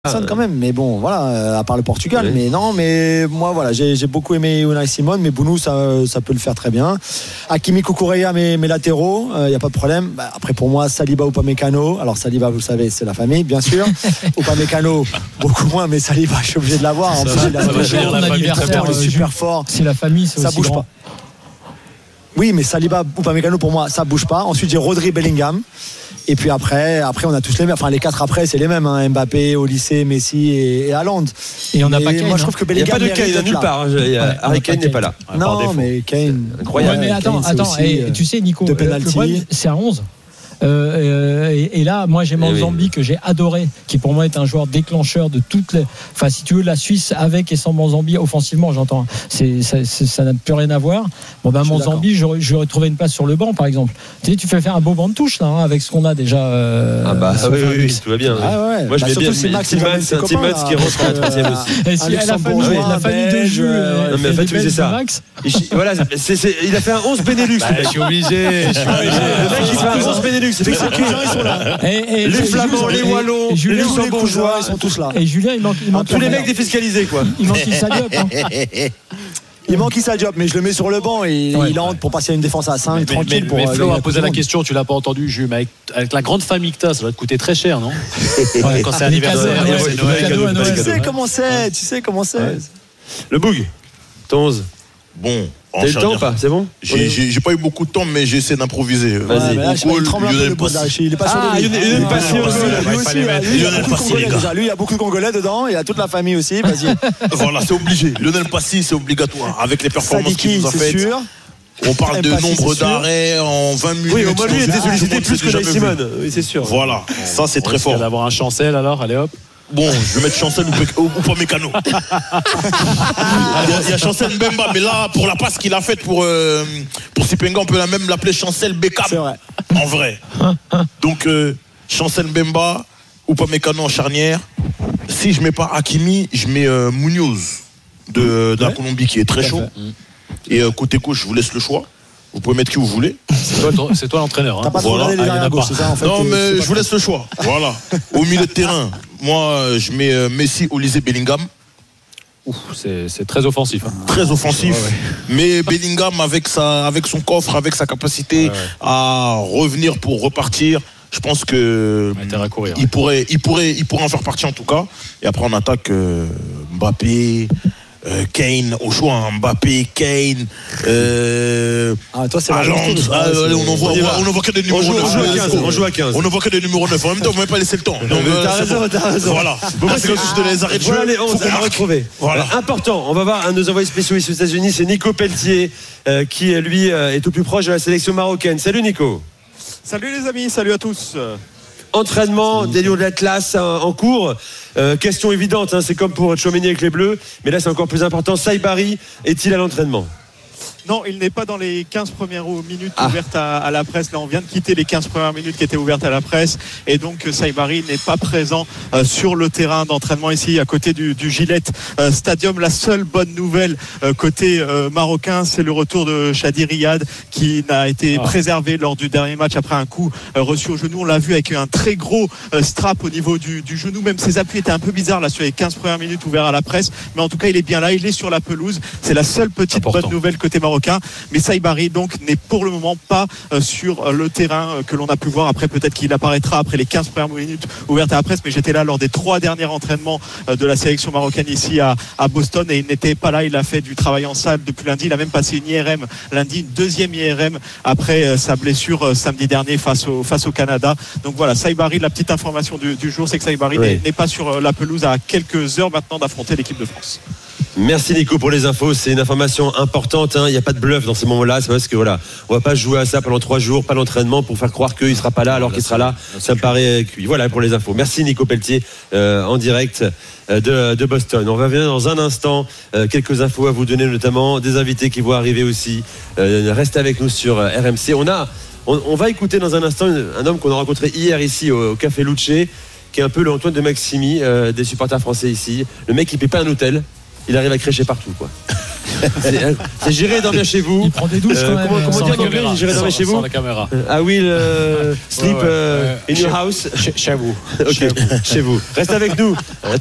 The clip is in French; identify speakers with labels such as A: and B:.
A: Personne quand même, mais bon, voilà, à part le Portugal.
B: Oui.
A: Mais non, mais moi, voilà, j'ai beaucoup aimé Unai Simon, mais Bounou, ça peut le faire très bien. Hakimi, Cucurella, mes latéraux, il n'y a pas de problème. Bah, après, pour moi, Saliba, Upamecano. Alors, Saliba, vous le savez, c'est la famille, bien sûr. Upamecano, beaucoup moins, mais Saliba, je suis obligé de l'avoir. En plus, il est super fort.
C: C'est la famille,
A: ça bouge pas. Oui, mais Saliba, Upamecano, pour moi, ça bouge pas. Ensuite, j'ai Rodri, Bellingham. Et puis après, on a tous les mêmes. Enfin, les quatre après, c'est les mêmes. Hein. Mbappé, Olysée, Messi et Haaland.
C: Et on n'a pas Kane.
A: Moi, je trouve que Bellingham.
B: Il n'y a pas de Kane nulle part. Harry Kane n'est pas là.
A: Non, mais Kane.
B: Incroyable.
C: Ouais, mais attends. Tu sais, Nico,
A: de
C: le problème, c'est à 11. Et là, moi, j'ai Manzambi que j'ai adoré, qui pour moi est un joueur déclencheur de toutes les. Enfin, si tu veux, la Suisse avec et sans Manzambi, offensivement, j'entends. Ça n'a plus rien à voir. Bon, ben, Manzambi, j'aurais trouvé une place sur le banc, par exemple. Tu fais faire un beau banc de touche, là, hein, avec ce qu'on a déjà.
B: Oui, tout va bien.
A: Ah ouais.
B: Moi, je mets bien Timmans qui rentre à la 3e aussi.
C: Et si la famille de Jules.
B: Non, mais en fait, tu faisais ça. Voilà, il a fait un 11 Benelux.
D: Je suis obligé.
B: Le mec, il fait un 11 Benelux. C'est ça qu'ils sont là.
C: Les
B: Flamands, les Wallons, les Luxembourgeois,
A: ils sont tous là.
C: Et Julien, il manque
B: tous les mecs défiscalisés, quoi.
C: Il manque Issa Diop.
A: Il manque Issa Diop, mais je le mets sur le banc et il entre pour passer à une défense à 5 tranquille.
D: Mais Flo a posé la question, tu l'as pas entendu, Jules, mais avec la grande famille que t'as, ça doit te coûter très cher, non? Quand c'est anniversaire, c'est Noël.
A: Tu sais comment c'est.
B: Le Boug, ton 11.
E: Bon,
B: t'as le temps ou pas? C'est bon?
E: J'ai pas eu beaucoup de temps, mais j'ai essayé d'improviser.
B: Vas-y.
A: Il est pas sur le
B: Lionel Passy.
A: Lui, il y a beaucoup de Congolais dedans. Il y a toute la famille aussi. Vas-y.
E: Voilà, c'est obligé. Lionel Passy, c'est obligatoire. Avec les performances qu'il nous a faites. On parle de nombre d'arrêts en 20 minutes.
B: Oui, au moins lui, il était sollicité plus que Unai Simon. Oui, c'est sûr.
E: Voilà, ça c'est très fort.
D: D'avoir un Chancel alors, allez hop.
E: Bon, je vais mettre Chancel ou pas Mécano. Il y a Chancel Mbemba, mais là, pour la passe qu'il a faite pour Sipenga, on peut même l'appeler Chancel Beckham.
A: C'est vrai.
E: En vrai. Donc, Chancel Mbemba ou pas Mécano en charnière. Si je mets pas Hakimi, je mets Munoz de la Colombie qui est très chaud. Et côté gauche, je vous laisse le choix. Vous pouvez mettre qui vous voulez.
D: C'est toi l'entraîneur. Hein.
A: T'as pas trop regardé les arrières gauche, c'est ça en fait.
E: Non, mais je vous laisse le choix. Voilà. Au milieu de terrain, moi, je mets Messi, Olysée, Bellingham.
D: C'est très offensif. Hein.
E: Très offensif. Ouais. Mais Bellingham, avec son coffre, avec sa capacité à revenir pour repartir, je pense que il pourrait en faire partie en tout cas. Et après, on attaque Mbappé. Kane au choix, Mbappé, Kane,
A: toi c'est
E: Haaland, on n'envoie que des numéros 9.
B: On joue à 15.
E: On n'envoie que des numéros 9. En même temps, vous ne m'avez pas laissé le temps. Donc,
B: t'as raison.
E: Voilà. C'est comme si je donnais les arrêts de jeu.
B: Voilà les 11 à retrouver. Voilà. Important, on va voir un de nos envoyés spéciaux ici aux États-Unis, c'est Nico Pelletier, qui lui est au plus proche de la sélection marocaine. Salut Nico.
F: Salut les amis, salut à tous.
B: Entraînement des Lions de l'Atlas en cours. Question évidente, hein, c'est comme pour Tchouaméni avec les Bleus, mais là c'est encore plus important. Saïbari est-il à l'entraînement?
F: Non, il n'est pas dans les 15 premières minutes ouvertes à la presse. Là, on vient de quitter les 15 premières minutes qui étaient ouvertes à la presse. Et donc, Saïbari n'est pas présent sur le terrain d'entraînement ici, à côté du Gillette Stadium. La seule bonne nouvelle côté marocain, c'est le retour de Chadi Riyad, qui n'a été préservé lors du dernier match après un coup reçu au genou. On l'a vu avec un très gros strap au niveau du genou. Même ses appuis étaient un peu bizarres là sur les 15 premières minutes ouvertes à la presse. Mais en tout cas, il est bien là. Il est sur la pelouse. C'est la seule petite bonne nouvelle côté marocain. Mais Saïbari donc n'est pour le moment pas sur le terrain que l'on a pu voir. Après, peut-être qu'il apparaîtra après les 15 premières minutes ouvertes à la presse, mais j'étais là lors des 3 derniers entraînements de la sélection marocaine ici à Boston et il n'était pas là. Il a fait du travail en salle depuis lundi. Il a même passé une IRM lundi, une deuxième IRM après sa blessure samedi dernier face au Canada. Donc voilà, Saïbari, la petite information du jour, c'est que Saïbari n'est pas sur la pelouse à quelques heures maintenant d'affronter l'équipe de France.
B: Merci Nico pour les infos, c'est une information importante, hein. Il n'y a pas de bluff dans ces moments-là, c'est parce que voilà, on va pas jouer à ça pendant 3 jours, pas l'entraînement pour faire croire qu'il ne sera pas là alors qu'il sera là, ça me paraît cuit. Voilà pour les infos. Merci Nico Pelletier en direct de Boston. On va venir dans un instant, quelques infos à vous donner, notamment des invités qui vont arriver aussi. Restez avec nous sur RMC. On va écouter dans un instant un homme qu'on a rencontré hier ici au Café Lucce, qui est un peu le Antoine de Maximi des supporters français ici. Le mec qui ne paie pas un hôtel. Il arrive à crécher partout, quoi. C'est J'irai dormir chez vous.
C: Il prend des douches quand même.
B: Comment dire en anglais, J'irai dormir chez vous?
D: Sans la caméra.
B: I will sleep in your house.
D: Chez vous.
B: Ok, chez vous. Reste avec nous.